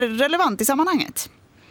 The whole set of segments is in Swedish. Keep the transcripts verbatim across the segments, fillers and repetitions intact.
relevant i sammanhanget.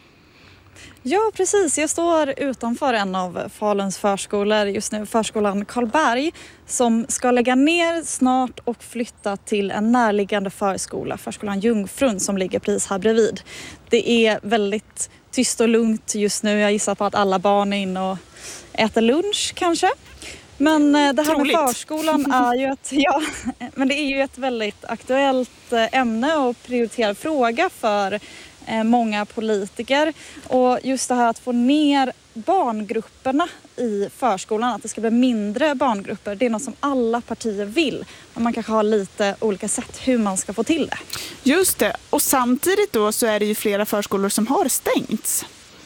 Ja, precis. Jag står utanför en av Faluns förskolor just nu, förskolan Karlberg, som ska lägga ner snart och flytta till en närliggande förskola, förskolan Jungfrun, som ligger precis här bredvid. Det är väldigt tyst och lugnt just nu. Jag gissar på att alla barn är inne och äter lunch kanske. Men det här Troligt. med förskolan är ju ett, ja, men det är ju ett väldigt aktuellt ämne och prioriterad fråga för många politiker. Och just det här att få ner barngrupperna i förskolan, att det ska bli mindre barngrupper, det är något som alla partier vill. Men man kanske har lite olika sätt hur man ska få till det. Just det, och samtidigt då så är det ju flera förskolor som har stängts.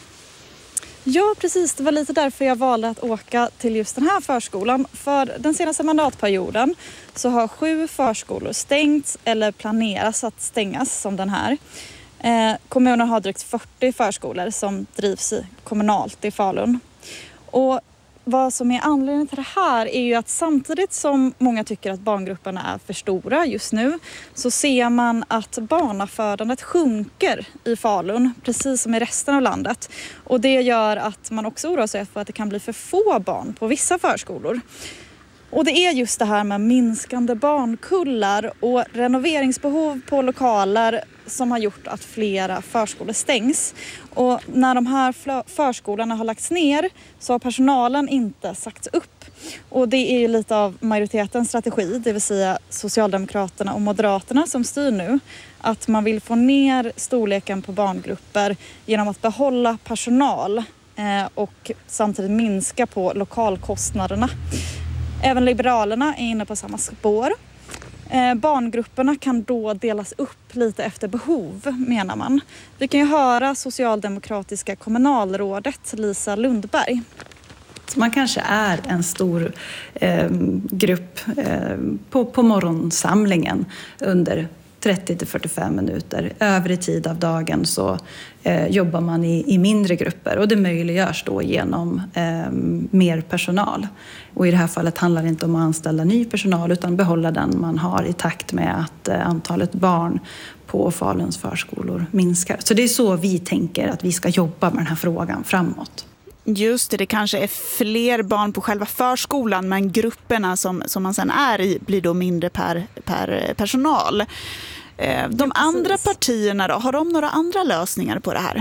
Ja, precis. Det var lite därför jag valde att åka till just den här förskolan. För den senaste mandatperioden så har sju förskolor stängts eller planeras att stängas som den här. Eh, kommunen har drygt fyrtio förskolor som drivs i kommunalt i Falun. Och vad som är anledningen till det här är ju att samtidigt som många tycker att barngrupperna är för stora just nu, så ser man att barnafödandet sjunker i Falun, precis som i resten av landet. Och det gör att man också oroar sig för att det kan bli för få barn på vissa förskolor. Och det är just det här med minskande barnkullar och renoveringsbehov på lokaler som har gjort att flera förskolor stängs. Och när de här förskolorna har lagts ner så har personalen inte sagts upp. Och det är ju lite av majoritetens strategi, det vill säga Socialdemokraterna och Moderaterna som styr nu. Att man vill få ner storleken på barngrupper genom att behålla personal och samtidigt minska på lokalkostnaderna. Även Liberalerna är inne på samma spår. Eh, barngrupperna kan då delas upp lite efter behov, menar man. Vi kan ju höra socialdemokratiska kommunalrådet Lisa Lundberg. Man kanske är en stor eh, grupp eh, på, på morgonsamlingen under trettio till fyrtiofem minuter. Övrig tid av dagen så eh, jobbar man i, i mindre grupper och det möjliggörs då genom eh, mer personal. Och i det här fallet handlar det inte om att anställa ny personal utan behålla den man har i takt med att eh, antalet barn på Faluns förskolor minskar. Så det är så vi tänker att vi ska jobba med den här frågan framåt. Just det, det kanske är fler barn på själva förskolan, men grupperna som, som man sedan är i blir då mindre per, per personal. Eh, de ja, andra partierna då, har de några andra lösningar på det här?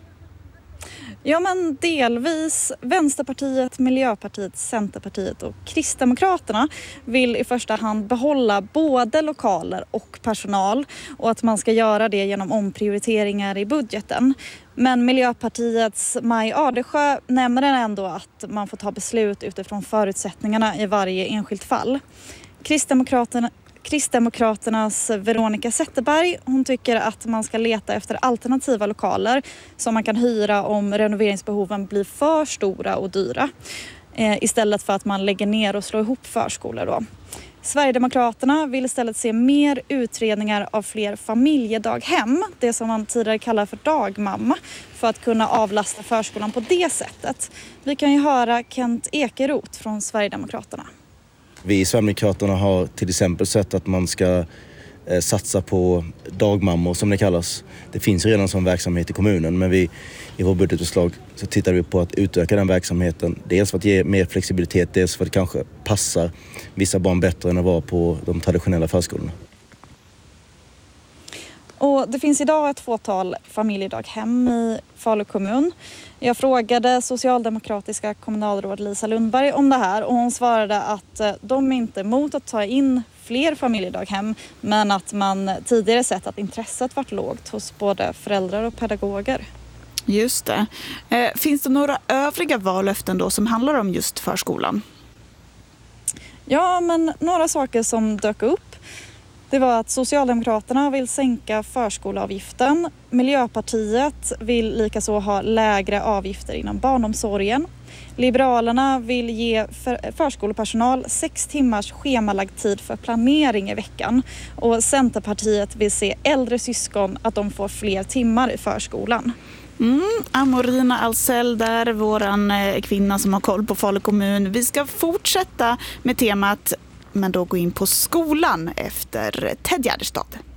Ja, men delvis. Vänsterpartiet, Miljöpartiet, Centerpartiet och Kristdemokraterna vill i första hand behålla både lokaler och personal och att man ska göra det genom omprioriteringar i budgeten. Men Miljöpartiets Maj Ardesjö nämner ändå att man får ta beslut utifrån förutsättningarna i varje enskilt fall. Kristdemokraterna Kristdemokraternas Veronica Zetterberg, hon tycker att man ska leta efter alternativa lokaler som man kan hyra om renoveringsbehoven blir för stora och dyra. Eh, istället för att man lägger ner och slår ihop förskolor då. Sverigedemokraterna vill istället se mer utredningar av fler familjedaghem, det som man tidigare kallar för dagmamma, för att kunna avlasta förskolan på det sättet. Vi kan ju höra Kent Ekeroth från Sverigedemokraterna. Vi i Sverigedemokraterna har till exempel sett att man ska eh, satsa på dagmammor som det kallas. Det finns redan som verksamhet i kommunen, men vi i vår budgetförslag så tittar vi på att utöka den verksamheten. Dels för att ge mer flexibilitet, dels för att det kanske passar vissa barn bättre än att vara på de traditionella förskolorna. Och det finns idag ett fåtal familjedaghem i Falu kommun. Jag frågade socialdemokratiska kommunalråd Lisa Lundberg om det här och hon svarade att de inte är emot att ta in fler familjedaghem, men att man tidigare sett att intresset varit lågt hos både föräldrar och pedagoger. Just det. Eh, finns det några övriga vallöften då som handlar om just förskolan? Ja, men några saker som dök upp. Det var att Socialdemokraterna vill sänka förskoleavgiften. Miljöpartiet vill likaså ha lägre avgifter inom barnomsorgen. Liberalerna vill ge för förskolepersonal sex timmars schemalagd tid för planering i veckan. Och Centerpartiet vill se äldre syskon att de får fler timmar i förskolan. Mm, Amorina Alsell där, våran kvinna som har koll på Falu kommun. Vi ska fortsätta med temat, men då gå in på skolan efter Ted Gärdestad.